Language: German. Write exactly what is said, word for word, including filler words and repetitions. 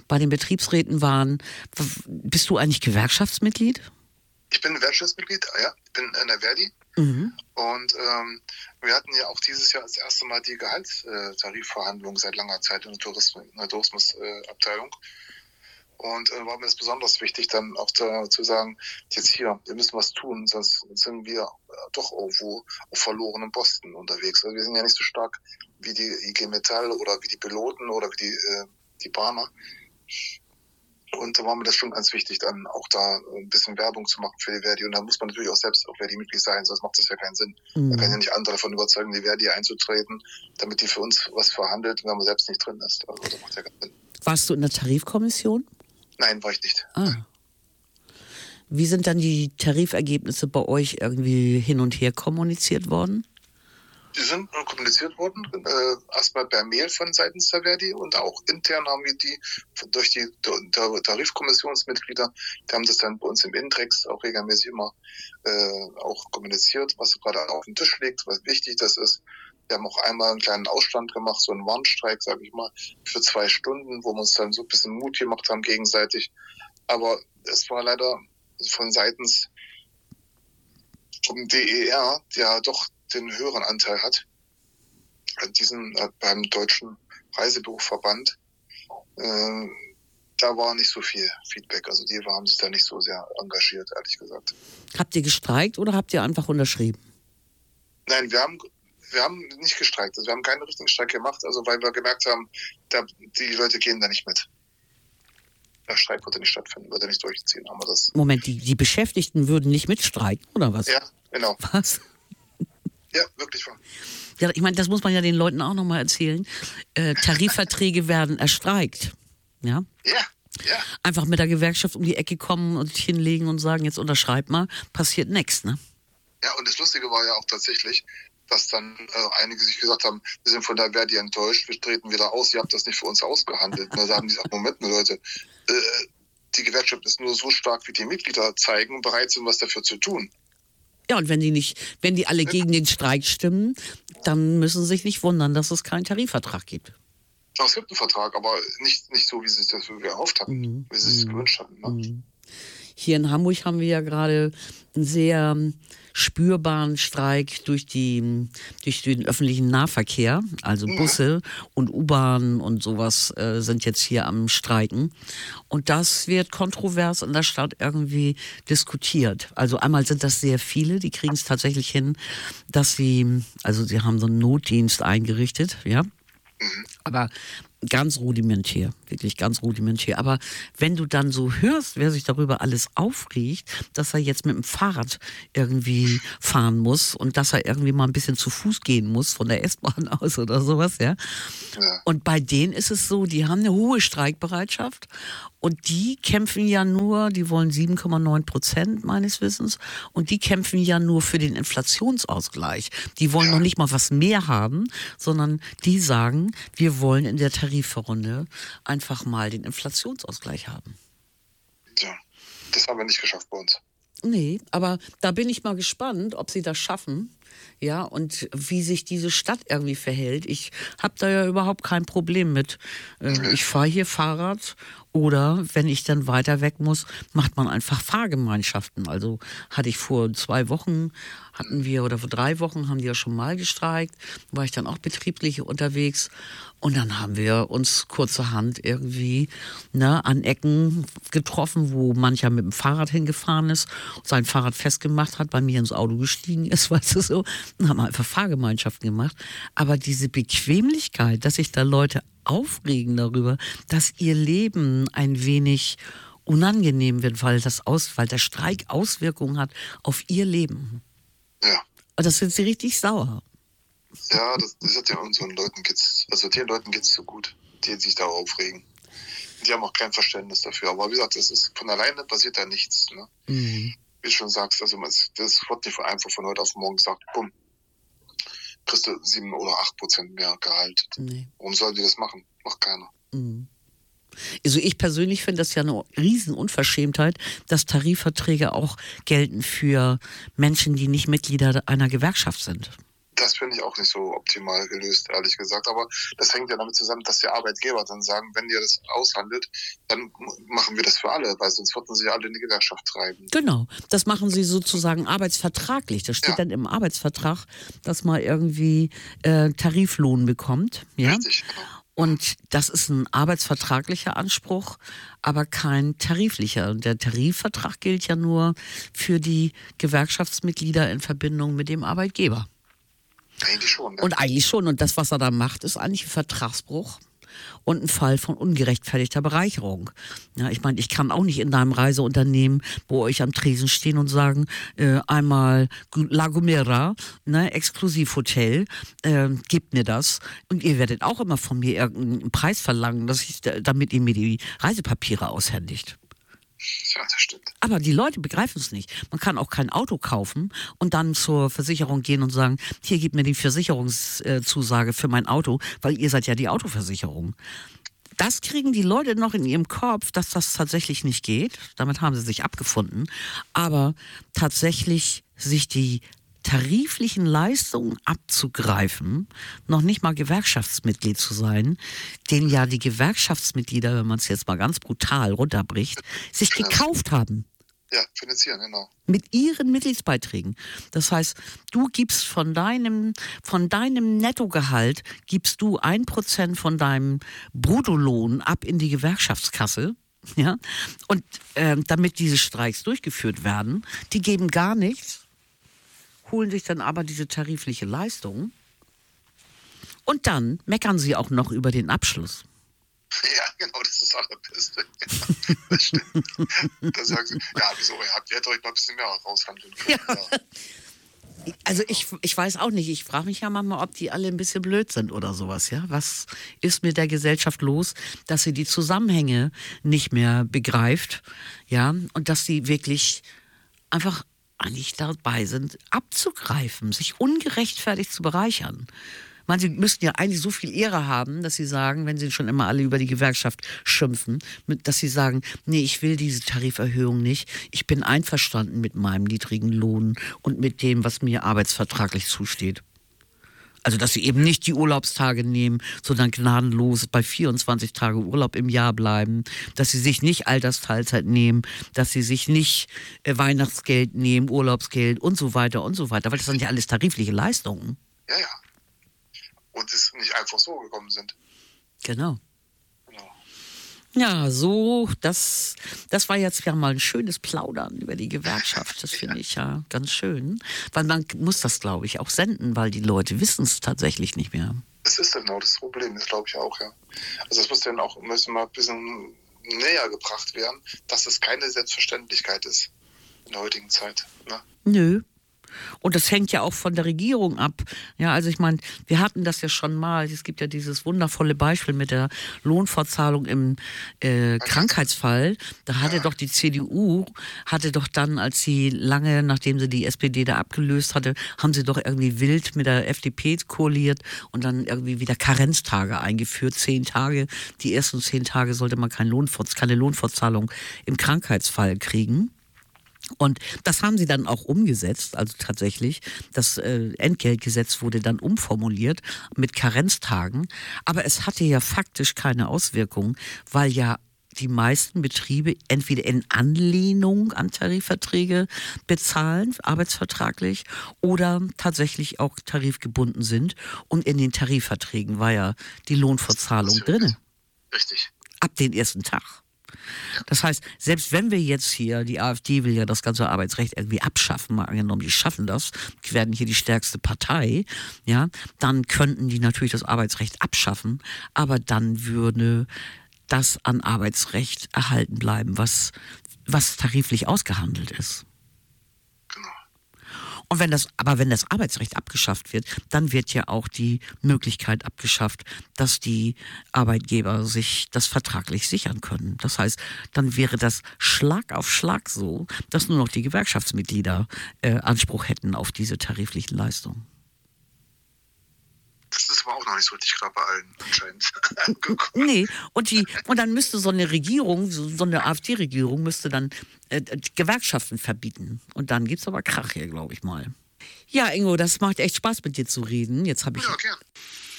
bei den Betriebsräten waren. Bist du eigentlich Gewerkschaftsmitglied? Ich bin Gewerkschaftsmitglied, ja. Ich bin in der Verdi. Mhm. Und ähm, wir hatten ja auch dieses Jahr das erste Mal die Gehaltstarifverhandlungen seit langer Zeit in der Tourismus, in der Tourismusabteilung. Und äh, war mir das besonders wichtig, dann auch da, zu sagen, jetzt hier, wir müssen was tun, sonst sind wir äh, doch irgendwo auf verlorenen Posten unterwegs. Also wir sind ja nicht so stark wie die I G Metall oder wie die Piloten oder wie die, äh, die Bahner. Und da war mir das schon ganz wichtig, dann auch da ein bisschen Werbung zu machen für die Verdi. Und da muss man natürlich auch selbst auch Verdi-Mitglied sein, sonst macht das ja keinen Sinn. Mhm. Man kann ja nicht andere davon überzeugen, die Verdi einzutreten, damit die für uns was verhandelt, wenn man selbst nicht drin ist. Also das macht ja keinen Sinn. Warst du in der Tarifkommission? Nein, war ich nicht. Ah. Wie sind dann die Tarifergebnisse bei euch irgendwie hin und her kommuniziert worden? Die sind kommuniziert worden, äh, erstmal per Mail von seitens der Verdi und auch intern haben wir die durch die der Tarifkommissionsmitglieder, die haben das dann bei uns im Intrex auch regelmäßig immer äh, auch kommuniziert, was gerade auf dem Tisch liegt, was wichtig das ist. Wir haben auch einmal einen kleinen Ausstand gemacht, so einen Warnstreik, sage ich mal, für zwei Stunden, wo wir uns dann so ein bisschen Mut gemacht haben gegenseitig. Aber es war leider von seitens vom D E R, der doch den höheren Anteil hat, diesen äh, beim Deutschen Reisebüroverband, äh, da war nicht so viel Feedback. Also die haben sich da nicht so sehr engagiert, ehrlich gesagt. Habt ihr gestreikt oder habt ihr einfach unterschrieben? Nein, wir haben wir haben nicht gestreikt. Also wir haben keinen richtigen Streik gemacht, also weil wir gemerkt haben, da, die Leute gehen da nicht mit. Der Streik würde nicht stattfinden, würde nicht durchziehen. Haben wir das. Moment, die, die Beschäftigten würden nicht mitstreiken, oder was? Ja, genau. Was? Ja, wirklich wahr. Ja, ich meine, das muss man ja den Leuten auch nochmal erzählen. Äh, Tarifverträge werden erstreikt. Ja? Ja, ja. Einfach mit der Gewerkschaft um die Ecke kommen und sich hinlegen und sagen, jetzt unterschreib mal, passiert nichts, ne? Ja, und das Lustige war ja auch tatsächlich, dass dann äh, einige sich gesagt haben, wir sind von der Verdi enttäuscht, wir treten wieder aus, ihr habt das nicht für uns ausgehandelt. Und da sagen die gesagt, Moment mal Leute, äh, die Gewerkschaft ist nur so stark, wie die Mitglieder zeigen und bereit sind, was dafür zu tun. Ja, und wenn die nicht, wenn die alle gegen den Streik stimmen, dann müssen sie sich nicht wundern, dass es keinen Tarifvertrag gibt. Es gibt einen Vertrag, aber nicht, nicht so, wie sie es das erhofft hatten, mhm. wie sie es mhm. gewünscht hatten. Ne? Mhm. Hier in Hamburg haben wir ja gerade einen sehr spürbaren Streik durch, die, durch den öffentlichen Nahverkehr. Also Busse ja. und U-Bahnen und sowas äh, sind jetzt hier am Streiken. Und das wird kontrovers in der Stadt irgendwie diskutiert. Also einmal sind das sehr viele, die kriegen es tatsächlich hin, dass sie, also sie haben so einen Notdienst eingerichtet, ja. Mhm. Aber ganz rudimentär, wirklich ganz rudimentär. Aber wenn du dann so hörst, wer sich darüber alles aufregt, dass er jetzt mit dem Fahrrad irgendwie fahren muss und dass er irgendwie mal ein bisschen zu Fuß gehen muss von der S-Bahn aus oder sowas, ja. Ja. Und bei denen ist es so, die haben eine hohe Streikbereitschaft und die kämpfen ja nur, die wollen sieben Komma neun Prozent meines Wissens und die kämpfen ja nur für den Inflationsausgleich. Die wollen ja. noch nicht mal was mehr haben, sondern die sagen, wir wollen in der Tarifrunde einfach mal den Inflationsausgleich haben. Ja, das haben wir nicht geschafft bei uns. Nee, aber da bin ich mal gespannt, ob sie das schaffen. Ja, und wie sich diese Stadt irgendwie verhält. Ich habe da ja überhaupt kein Problem mit. Äh, ich fahre hier Fahrrad oder wenn ich dann weiter weg muss, macht man einfach Fahrgemeinschaften. Also hatte ich vor zwei Wochen, hatten wir, oder vor drei Wochen haben die ja schon mal gestreikt, war ich dann auch betrieblich unterwegs und dann haben wir uns kurzerhand irgendwie ne, an Ecken getroffen, wo mancher mit dem Fahrrad hingefahren ist, sein Fahrrad festgemacht hat, bei mir ins Auto gestiegen ist, weißt du so, und haben einfach Fahrgemeinschaften gemacht. Aber diese Bequemlichkeit, dass sich da Leute aufregen darüber, dass ihr Leben ein wenig unangenehm wird, weil, das aus, weil der Streik Auswirkungen hat auf ihr Leben. Ja. Und das sind sie richtig sauer. Ja, das, das hat ja unseren Leuten geht's, also den Leuten geht's so gut, die sich da aufregen. Die haben auch kein Verständnis dafür. Aber wie gesagt, das ist von alleine passiert da nichts. Ne? Mhm. Wie du schon sagst, also das wird nicht einfach von heute auf morgen gesagt, bumm, kriegst du sieben oder acht Prozent mehr Gehalt. Nee. Warum sollen die das machen? Macht keiner. Mhm. Also ich persönlich finde das ja eine Riesenunverschämtheit, dass Tarifverträge auch gelten für Menschen, die nicht Mitglieder einer Gewerkschaft sind. Das finde ich auch nicht so optimal gelöst, ehrlich gesagt. Aber das hängt ja damit zusammen, dass die Arbeitgeber dann sagen, wenn ihr das aushandelt, dann machen wir das für alle, weil sonst würden sie alle in die Gewerkschaft treiben. Genau, das machen sie sozusagen arbeitsvertraglich. Das steht Ja. dann im Arbeitsvertrag, dass man irgendwie äh, Tariflohn bekommt. Ja? Richtig, genau. Und das ist ein arbeitsvertraglicher Anspruch, aber kein tariflicher. Und der Tarifvertrag gilt ja nur für die Gewerkschaftsmitglieder in Verbindung mit dem Arbeitgeber. Eigentlich schon. Ja. Und eigentlich schon. Und das, was er da macht, ist eigentlich ein Vertragsbruch und ein Fall von ungerechtfertigter Bereicherung. Ja, ich meine, ich kann auch nicht in deinem Reiseunternehmen bei euch am Tresen stehen und sagen, äh, einmal La Gomera, ne, Exklusivhotel, äh, gebt mir das. Und ihr werdet auch immer von mir irgendeinen Preis verlangen, dass ich, damit ihr mir die Reisepapiere aushändigt. Ja, das stimmt. Aber die Leute begreifen es nicht. Man kann auch kein Auto kaufen und dann zur Versicherung gehen und sagen, hier, gib mir die Versicherungszusage für mein Auto, weil ihr seid ja die Autoversicherung. Das kriegen die Leute noch in ihrem Kopf, dass das tatsächlich nicht geht. Damit haben sie sich abgefunden. Aber tatsächlich sich die tariflichen Leistungen abzugreifen, noch nicht mal Gewerkschaftsmitglied zu sein, den ja die Gewerkschaftsmitglieder, wenn man es jetzt mal ganz brutal runterbricht, sich gekauft haben. Ja, finanzieren, genau. Mit ihren Mitgliedsbeiträgen. Das heißt, du gibst von deinem, von deinem Nettogehalt, gibst du ein Prozent von deinem Bruttolohn ab in die Gewerkschaftskasse. Ja? Und äh, damit diese Streiks durchgeführt werden, die geben gar nichts, holen sich dann aber diese tarifliche Leistung und dann meckern sie auch noch über den Abschluss. Ja, genau, das ist das Allerbeste. Ja, das stimmt. Da sagen sie, ja, wieso, ihr habt ihr hättet euch mal ein bisschen mehr raushandeln können. Ja. Ja. Also ich, ich weiß auch nicht, ich frage mich ja manchmal, ob die alle ein bisschen blöd sind oder sowas, ja. Was ist mit der Gesellschaft los, dass sie die Zusammenhänge nicht mehr begreift, ja, und dass sie wirklich einfach eigentlich dabei sind, abzugreifen, sich ungerechtfertigt zu bereichern. Ich meine, sie müssten ja eigentlich so viel Ehre haben, dass sie sagen, wenn sie schon immer alle über die Gewerkschaft schimpfen, dass sie sagen, nee, ich will diese Tariferhöhung nicht. Ich bin einverstanden mit meinem niedrigen Lohn und mit dem, was mir arbeitsvertraglich zusteht. Also, dass sie eben nicht die Urlaubstage nehmen, sondern gnadenlos bei vierundzwanzig Tage Urlaub im Jahr bleiben, dass sie sich nicht Altersteilzeit nehmen, dass sie sich nicht äh, Weihnachtsgeld nehmen, Urlaubsgeld und so weiter und so weiter, weil das sind ja alles tarifliche Leistungen. Ja, ja. Und es nicht einfach so gekommen sind. Genau. Genau. Ja, so, das, das war jetzt ja mal ein schönes Plaudern über die Gewerkschaft. Das finde ich ja ganz schön. Weil man muss das, glaube ich, auch senden, weil die Leute wissen es tatsächlich nicht mehr. Das ist genau das Problem, das glaube ich auch, ja. Also es muss dann auch müssen mal ein bisschen näher gebracht werden, dass es keine Selbstverständlichkeit ist in der heutigen Zeit. Ne? Nö. Und das hängt ja auch von der Regierung ab. Ja, also ich meine, wir hatten das ja schon mal. Es gibt ja dieses wundervolle Beispiel mit der Lohnfortzahlung im äh, Krankheitsfall. Da hatte ja. doch die C D U, hatte doch dann, als sie lange, nachdem sie die S P D da abgelöst hatte, haben sie doch irgendwie wild mit der F D P koaliert und dann irgendwie wieder Karenztage eingeführt. Zehn Tage. Die ersten zehn Tage sollte man kein Lohnfortz- keine Lohnfortzahlung im Krankheitsfall kriegen. Und das haben sie dann auch umgesetzt, also tatsächlich, das äh, Entgeltgesetz wurde dann umformuliert mit Karenztagen, aber es hatte ja faktisch keine Auswirkung, weil ja die meisten Betriebe entweder in Anlehnung an Tarifverträge bezahlen, arbeitsvertraglich, oder tatsächlich auch tarifgebunden sind und in den Tarifverträgen war ja die Lohnfortzahlung drin. Richtig. Ab den ersten Tag. Das heißt, selbst wenn wir jetzt hier, die AfD will ja das ganze Arbeitsrecht irgendwie abschaffen, mal angenommen, die schaffen das, die werden hier die stärkste Partei, ja, dann könnten die natürlich das Arbeitsrecht abschaffen, aber dann würde das an Arbeitsrecht erhalten bleiben, was, was tariflich ausgehandelt ist. Genau. Und wenn das, aber wenn das Arbeitsrecht abgeschafft wird, dann wird ja auch die Möglichkeit abgeschafft, dass die Arbeitgeber sich das vertraglich sichern können. Das heißt, dann wäre das Schlag auf Schlag so, dass nur noch die Gewerkschaftsmitglieder äh, Anspruch hätten auf diese tariflichen Leistungen. Das ist aber auch noch nicht so richtig klar bei allen anscheinend. Nee, und, die, und dann müsste so eine Regierung, so, so eine AfD-Regierung, müsste dann äh, Gewerkschaften verbieten. Und dann gibt es aber Krach hier, glaube ich mal. Ja, Ingo, das macht echt Spaß, mit dir zu reden. Jetzt habe ich Ja, gern.